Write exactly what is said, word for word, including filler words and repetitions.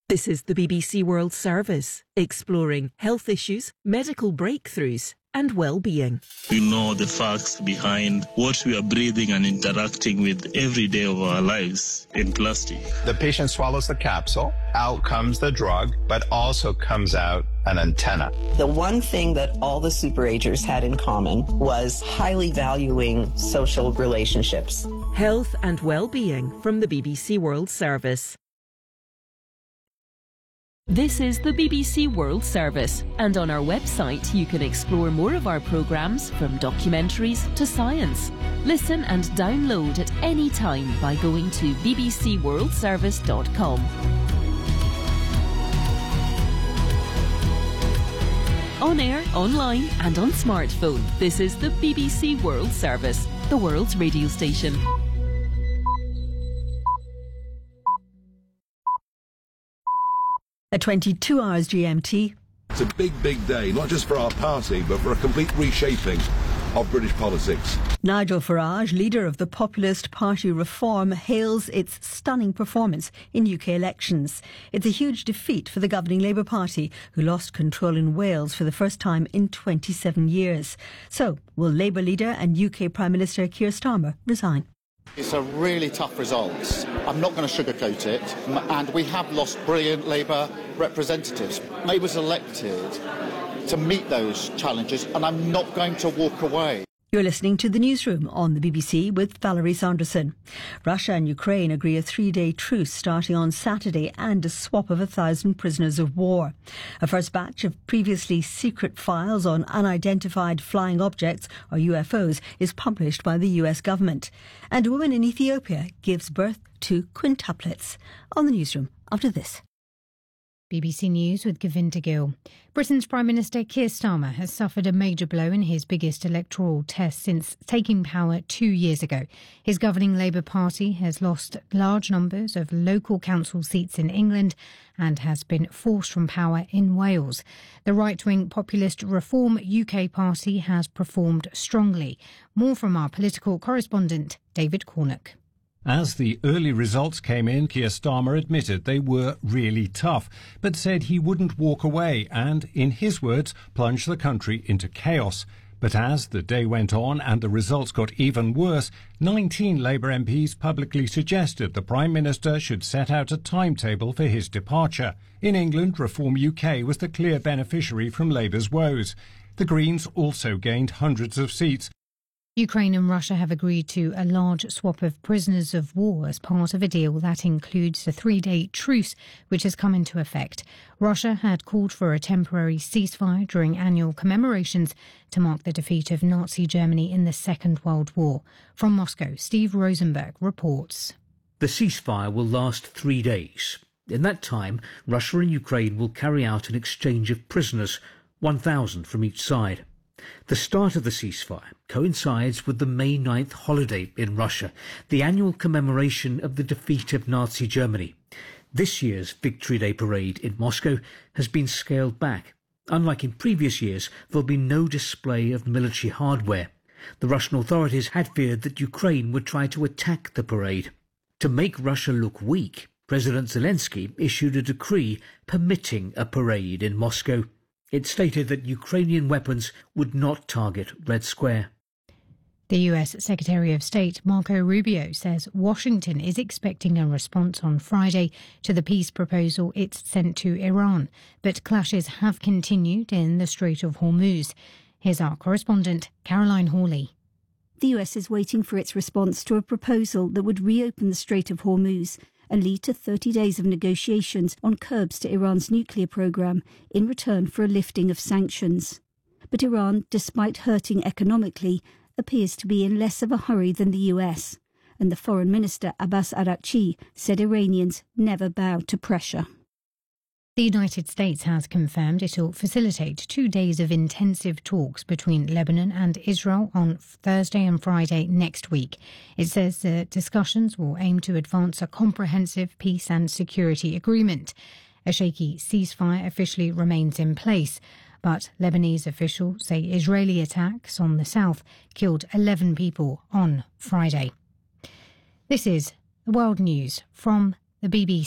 This is the B B C World Service, exploring health issues, medical breakthroughs and well-being. We know the facts behind what we are breathing and interacting with every day of our lives in plastic. The patient swallows the capsule, out comes the drug, but also comes out an antenna. The one thing that all the super-agers had in common was highly valuing social relationships. Health and well-being from the B B C World Service. This is the B B C World Service, and on our website you can explore more of our programmes, from documentaries to science. Listen and download at any time by going to b b c world service dot com. On air, online and on smartphone, this is the B B C World Service, the world's radio station. At twenty-two hours G M T. It's a big, big day, not just for our party, but for a complete reshaping of British politics. Nigel Farage, leader of the populist party Reform, hails its stunning performance in U K elections. It's a huge defeat for the governing Labour Party, who lost control in Wales for the first time in twenty-seven years. So, will Labour leader and U K Prime Minister Keir Starmer resign? It's a really tough result. I'm not going to sugarcoat it. And we have lost brilliant Labour representatives. Labour's elected to meet those challenges, and I'm not going to walk away. You're listening to The Newsroom on the B B C with Valerie Saunderson. Russia and Ukraine agree a three-day truce starting on Saturday and a swap of a thousand prisoners of war. A first batch of previously secret files on unidentified flying objects, or U F Os, is published by the U S government. And a woman in Ethiopia gives birth to quintuplets. On The Newsroom after this. B B C News with Govinda Gill. Britain's Prime Minister Keir Starmer has suffered a major blow in his biggest electoral test since taking power two years ago. His governing Labour Party has lost large numbers of local council seats in England and has been forced from power in Wales. The right-wing populist Reform U K party has performed strongly. More from our political correspondent, David Cornock. As the early results came in, Keir Starmer admitted they were really tough, but said he wouldn't walk away and, in his words, plunge the country into chaos. But as the day went on and the results got even worse, nineteen Labour M Ps publicly suggested the Prime Minister should set out a timetable for his departure. In England, Reform U K was the clear beneficiary from Labour's woes. The Greens also gained hundreds of seats. Ukraine and Russia have agreed to a large swap of prisoners of war as part of a deal that includes a three-day truce, which has come into effect. Russia had called for a temporary ceasefire during annual commemorations to mark the defeat of Nazi Germany in the Second World War. From Moscow, Steve Rosenberg reports. The ceasefire will last three days. In that time, Russia and Ukraine will carry out an exchange of prisoners, one thousand from each side. The start of the ceasefire coincides with the May ninth holiday in Russia, the annual commemoration of the defeat of Nazi Germany. This year's Victory Day parade in Moscow has been scaled back. Unlike in previous years, there'll be no display of military hardware. The Russian authorities had feared that Ukraine would try to attack the parade. To make Russia look weak, President Zelensky issued a decree permitting a parade in Moscow. It stated that Ukrainian weapons would not target Red Square. The U S Secretary of State Marco Rubio says Washington is expecting a response on Friday to the peace proposal it's sent to Iran, but clashes have continued in the Strait of Hormuz. Here's our correspondent, Caroline Hawley. The U S is waiting for its response to a proposal that would reopen the Strait of Hormuz and lead to thirty days of negotiations on curbs to Iran's nuclear program in return for a lifting of sanctions. But Iran, despite hurting economically, appears to be in less of a hurry than the U S, and the Foreign Minister Abbas Araghchi said Iranians never bow to pressure. The United States has confirmed it will facilitate two days of intensive talks between Lebanon and Israel on Thursday and Friday next week. It says the discussions will aim to advance a comprehensive peace and security agreement. A shaky ceasefire officially remains in place, but Lebanese officials say Israeli attacks on the south killed eleven people on Friday. This is the World News from the B B C.